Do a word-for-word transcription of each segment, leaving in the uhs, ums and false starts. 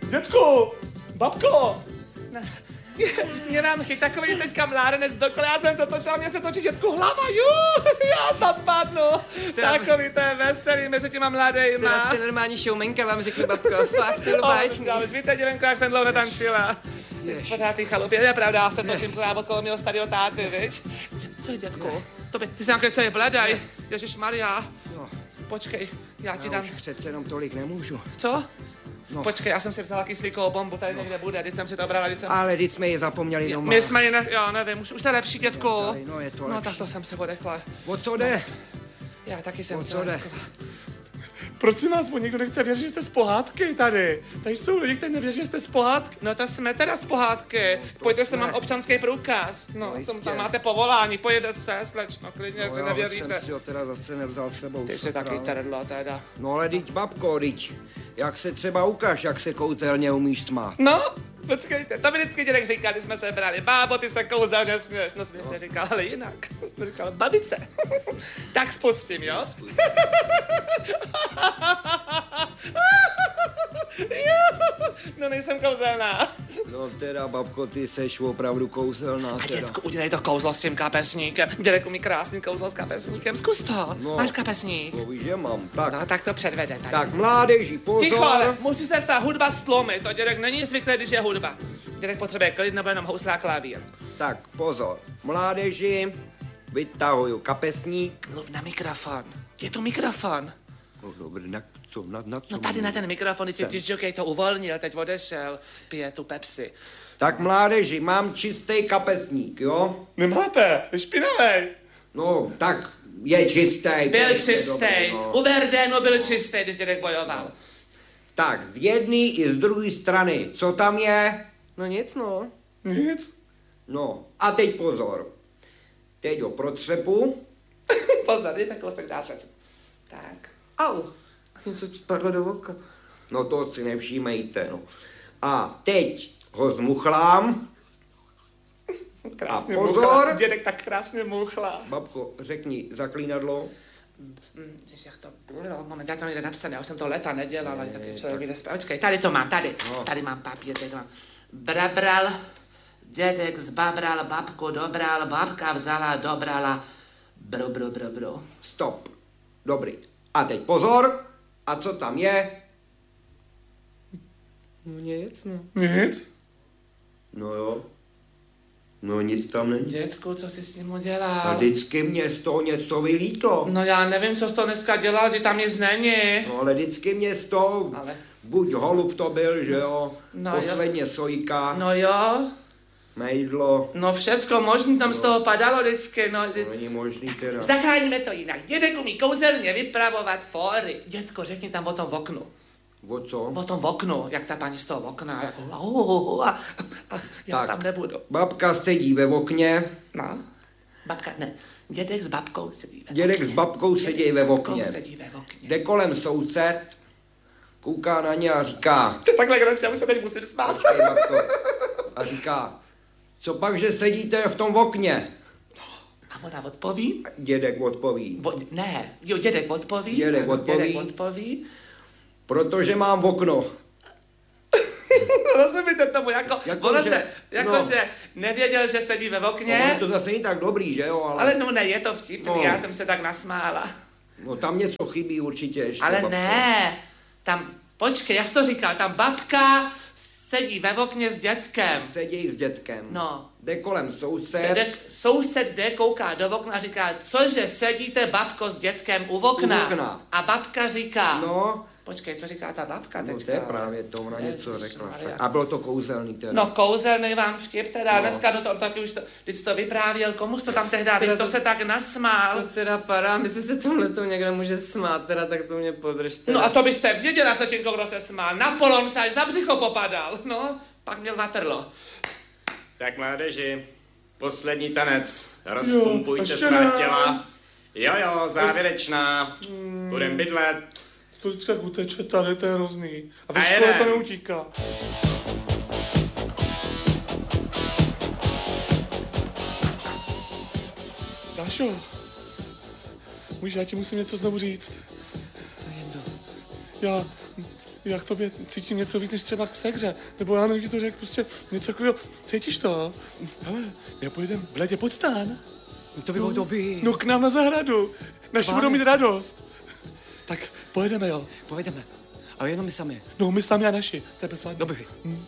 Dětku, babko. Mě nám chyt takový teďka mládenec dokola, já jsem se točila, mě se točí dětku hlava, jú, já snad padnu. Teda, takový to je veselý mezi těma mladejma. Teda jste normální showmenka, vám řeknu, babko, fakt, to báječný. Ale víte, děvenko, jak jsem dlouho netančila. Pořád ty chalupě, je pravda, já se točím pořád okolo mého starého táty, viď? Co je, dětku? To by, ty jsi nějaký, co je bledej? Ježišmarja. No. Počkej, já ti já dám... už přece jenom tolik nemůžu. Co? No. Počkej, já jsem si vzala kyslíkovou bombu, tady no. někde bude, teď jsem si to brala, teď jsem... Ale teď jsme ji zapomněli doma. My jsme ji, ne... já nevím, už, už to je lepší, dětku. No, no je to no lepší. tak to jsem se odechla. O co jde? Já taky jsem O co jde? Prosím vás, bo někdo nechce věřit, že jste z pohádky tady. Tady jsou lidi, kteří nevěří, že jste z pohádky. No to jsme teda z pohádky. No, pojďte se, mám občanský průkaz. No, no jsem, tam máte povolání, pojede se, slečno, klidně, no, si nevěříte. No já jsem si ho teda zase nevzal s sebou. Ty jsi taky trdlo teda. No ale teď, babko, teď, jak se třeba ukáž, jak se kouzelně umíš smát. No, počkejte, to mi vždycky dědek říkal, když jsme se brali. Bábo, ty se kouzelně směš. No směšně říkal, ale jinak. Jsme říkal, babice. Tak spustím, jo? No nejsem kouzelná. No teda, babko, ty seš opravdu kouzelná A teda. dětku, udělej to kouzlo s tím kapesníkem. Dědek umí krásný kouzlo s kapesníkem. Zkus to. No, máš kapesník? To víš, že mám. Tak, No tak to předvede tady. tak mládeži, pozor. Ticho, ale musí se stát hudba stlomit. To dědek není zvyklý, když je hudba. Dědek potřebuje klid nebo jenom housle a klavír. Tak pozor, mládeži, vytahuju kapesník. Mluv na mikrofon. Je to mikrofon. No dobrý, na co, na, na co? No tady na ten mikrofon, ty disjokej to uvolnil, teď odešel, pije tu Pepsi. Tak mládeži, mám čistý kapesník, jo? Nemáte, je špinavej. No, tak je čistý. Byl prostě čistý, dobrý, no. u Verdénu byl čistý, když dědek bojoval. Tak, z jedné i z druhé strany, co tam je? No nic, no. Nic. No, a teď pozor. Teď ho protřepu. Pozor, je tak kousek dá sleč. Tak. Au. Něco spadlo do oka. No to si nevšímejte, no. A teď ho zmuchlám. Krásně a pozor. Muchla. Dědek tak krásně muchla. Babko, řekni zaklínadlo. Víš, jak to bylo? Moment, já to někde napsané, já už jsem to leta nedělala, ale taky člověk vyjde zpět. Počkej, tady to mám, tady. No. Tady mám papír, tady to mám. Brabral, dědek zbabral, babku dobral, babka vzala, dobrala. Bro, bro, bro, bro. Stop. Dobrý. A teď pozor. A co tam je? No nic, no. Nic? No jo. No nic tam není. Dědku, co jsi s tím udělal? A vždycky mě z toho něco vylítlo. No já nevím, co jsi to dneska dělal, že tam nic není. No ale vždycky mě z toho, ale... buď holub to byl, že jo, no, posledně jo. sojka. No jo. Mejdlo. No všecko možný tam no. z toho padalo vždycky, no. To není možný teda. Zachráníme to jinak. Dědek umí kouzelně vypravovat fóry. Dědko, řekni tam o tom v oknu. O co? O tom v oknu, jak ta paní z toho okna, jako uh, a, a já tak, tam nebudu. Babka sedí ve okně. No, babka, ne, dědek s babkou sedí ve Dědek okně. s babkou dědek sedí ve okně. sedí ve okně. Jde kolem soused, kouká na ně a říká. To je takhle granci, já už se teď musím smát. Počkej, babko. A říká, co pak, že sedíte v tom okně? A ona odpoví? Dědek odpoví. Bo, ne, jo, dědek odpoví. Dědek odpoví. Dědek odpoví. Protože mám v okno. Rozumíte tomu, jako, jako ono že, se, jako no. že nevěděl, že sedí ve okně. No, to zase není tak dobrý, že jo, ale... Ale no ne, je to vtipný, no. Já jsem se tak nasmála. No tam něco chybí určitě ještě. Ale babko. ne, tam, počkej, jak jsi to říkal, tam babka sedí ve okně s dětkem. Sedí s dětkem. No. Jde kolem soused. Sedek, soused jde, kouká do okna a říká, cože sedíte, babko, s dětkem u okna? U okna. A babka říká, no. Počkej, co říká ta babka teďka? No to je právě to, ona Ježiš, něco řekla. Maria. A bylo to kouzelný teda. No kouzelný vám vtip teda, no. Dneska no to on taky už to, když jsi to vyprávěl, komu jsi to tam tehdy, Teda to, to se tak nasmál. To teda padá, jestli se tomhle to někdo může smát, teda tak to mě podržte. No a to byste věděla, slečinko, kdo se smál. Napoleon se až za břicho popadal, no, pak měl Waterloo. Tak mládeži, poslední tanec, rozpumpujte Jo, svá těla. Jo jo, závěrečná, budem bydlet. To vždycky jak uteče tady, to je hrozný. A ve A škole jedem. to neutíká. Dášo, můžeš, já ti musím něco znovu říct. Co Jendo? Já, já k tobě cítím něco víc, než třeba k segře. Nebo já nevím, ti to řekl, prostě něco takového. Cítíš to? Hele, já pojedem v létě pod stán. No to by bylo dobrý. No k nám na zahradu. Naši budou mít radost. Tak pojedeme, jo. Pojedeme. Ale jenom my sami. No, my sami a naši. To je bezvadný. Dobrý. Hm.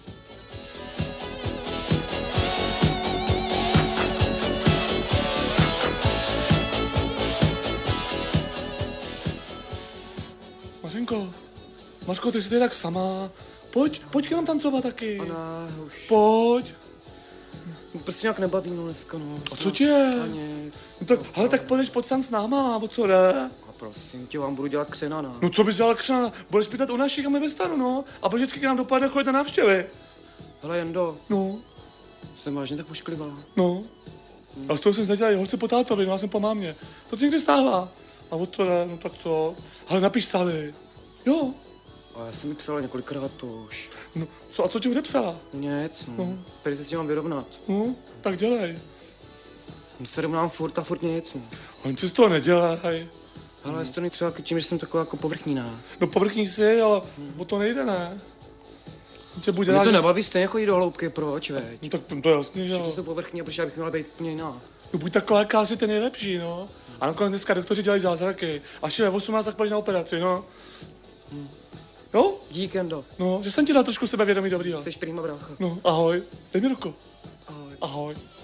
Mařenko, Mařko, ty jsi tady tak sama. Pojď, pojď k nám tancovat taky. Ona už... Pojď. Prostě nějak nebaví, no dneska, no. A co tě je? Ani... No tak, ale tak půjdeš pod stan s náma, o co jde? A prosím tě, vám budu dělat křenana. No co bys dělal křena? Budeš pýtat u našich a my ve stanu, no. A pak vždycky k nám dopadne chodit na návštěvy. Hele, Jendo, No, jsem vážně tak ošklivá. no. A z toho jsem nedělal holce po tátovi, no já jsem po mámě. To se někdy stává. A o to jde, no tak co? Ale napiš Sally. Jo. A já jsem mi psala několikrát to už. No, co, a co ti odepsala? Nic, no. No. Prý se s tím mám vyrovnat. No, tak dělej. My se vyrovnám furt a furt nic, no. Oni si z toho nedělej. Ale jestli to není třeba tím, že jsem taková jako povrchní, ne? No povrchní si, ale o to nejde, ne? Jsem tě buď Mě rád, to že- nebaví stejně chodit do hloubky, proč, veď? No tak to je jasný, že Všichni jo. jsou povrchní a proč já bych měla být úplně jiná? No buď taková, jaká jsi, ten nejlepší, no. A nakonec dneska doktoři dělají zázraky. Až je ve osmnáct, tak půjdeš na operaci, no. Jo? Dík, Jendo. No, že jsem ti dal trošku sebevědomí dobrýho. Jsi prýma brácha. No, ahoj. Dej mi ruku. Ahoj. Ahoj.